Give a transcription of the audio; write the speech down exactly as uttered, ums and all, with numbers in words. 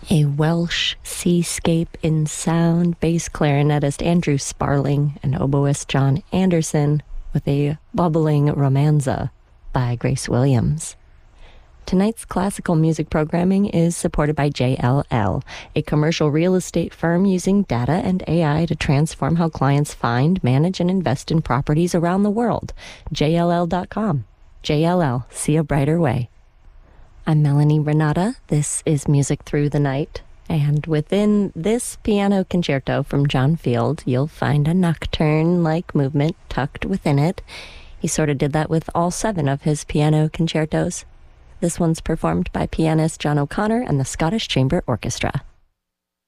A Welsh seascape in sound, bass clarinetist Andrew Sparling and oboist John Anderson with a bubbling romanza by Grace Williams. Tonight's classical music programming is supported by J L L, a commercial real estate firm using data and A I to transform how clients find, manage, and invest in properties around the world. J L L dot com. J L L, see a brighter way. I'm Melanie Renata. This is Music Through the Night. And within this piano concerto from John Field, you'll find a nocturne-like movement tucked within it. He sort of did that with all seven of his piano concertos. This one's performed by pianist John O'Connor and the Scottish Chamber Orchestra.